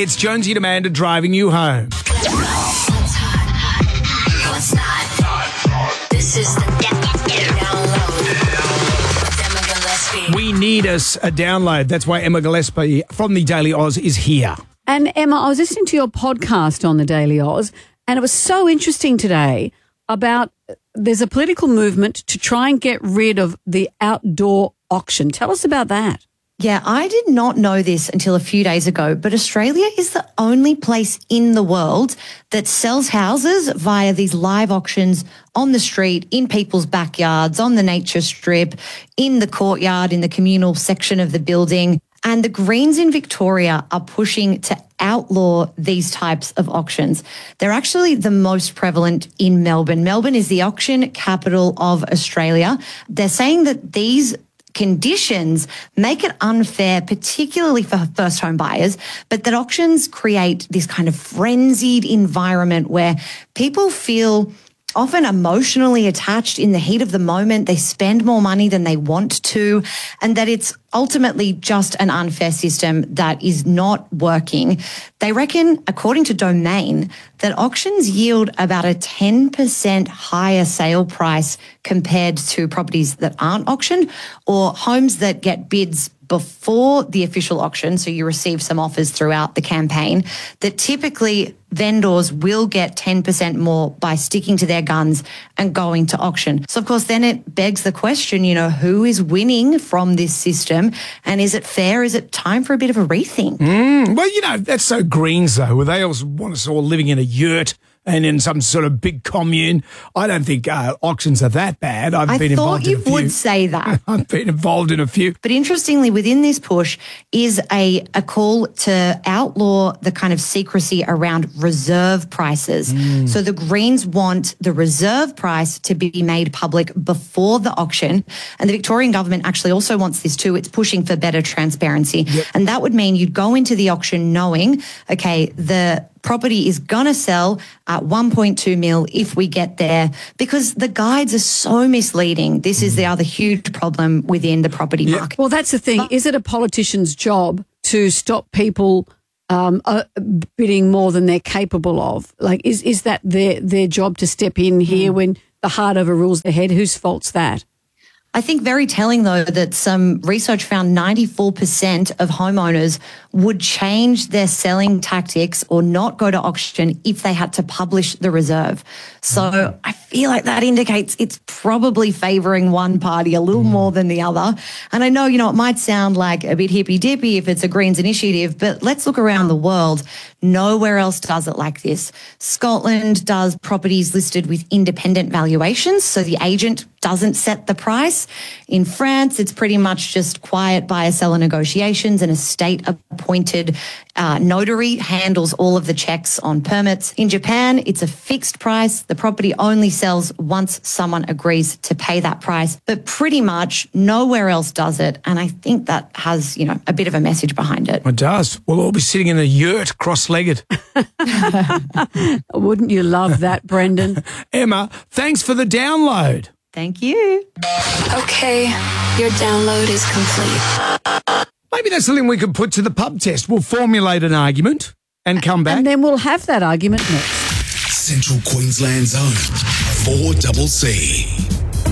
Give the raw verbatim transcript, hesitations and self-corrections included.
It's Jonesy and Amanda driving you home. What's hot? What's not? This is the download with Emma Gillespie. We need us a download. That's why Emma Gillespie from the Daily Oz is here. And Emma, I was listening to your podcast on the Daily Oz, and it was so interesting today about there's a political movement to try and get rid of the outdoor auction. Tell us about that. Yeah, I did not know this until a few days ago, but Australia is the only place in the world that sells houses via these live auctions on the street, in people's backyards, on the nature strip, in the courtyard, in the communal section of the building. And the Greens in Victoria are pushing to outlaw these types of auctions. They're actually the most prevalent in Melbourne. Melbourne is the auction capital of Australia. They're saying that these conditions make it unfair, particularly for first home buyers, but that auctions create this kind of frenzied environment where people feel often emotionally attached in the heat of the moment. They spend more money than they want to, and that it's ultimately just an unfair system that is not working. They reckon, according to Domain, that auctions yield about a ten percent higher sale price compared to properties that aren't auctioned or homes that get bids before the official auction, so you receive some offers throughout the campaign, that typically vendors will get ten percent more by sticking to their guns and going to auction. So, of course, then it begs the question, you know, who is winning from this system, and is it fair? Is it time for a bit of a rethink? Mm, well, you know, that's so Greens, though, where they always want us all living in a yurt and in some sort of big commune. I don't think uh, auctions are that bad. I've I been involved in a few. thought you would say that. I've been involved in a few. But interestingly, within this push is a, a call to outlaw the kind of secrecy around reserve prices. Mm. So the Greens want the reserve price to be made public before the auction. And the Victorian government actually also wants this too. It's pushing for better transparency. Yep. And that would mean you'd go into the auction knowing, okay, the property is going to sell at one point two mil if we get there, because the guides are so misleading. This is the other huge problem within the property yeah. market. Well, that's the thing. Is it a politician's job to stop people um, uh, bidding more than they're capable of? Like, is, is that their, their job to step in here mm. when the heart overrules the head? Whose fault's that? I think very telling, though, that some research found ninety-four percent of homeowners would change their selling tactics or not go to auction if they had to publish the reserve. So mm. I feel like that indicates it's probably favouring one party a little mm. more than the other. And I know, you know, it might sound like a bit hippy-dippy if it's a Greens initiative, but let's look around the world. Nowhere else does it like this. Scotland does properties listed with independent valuations, so the agent doesn't set the price. In France, it's pretty much just quiet buyer-seller negotiations, and a state-appointed uh, notary handles all of the checks on permits. In Japan, it's a fixed price. The property only sells once someone agrees to pay that price. But pretty much nowhere else does it, and I think that has, you know, a bit of a message behind it. It does. We'll all be sitting in a yurt cross-legged. Wouldn't you love that, Brendan? Emma, thanks for the download. Thank you. Okay, your download is complete. Maybe that's something we could put to the pub test. We'll formulate an argument and come back. And then we'll have that argument next. Central Queensland's own four C C.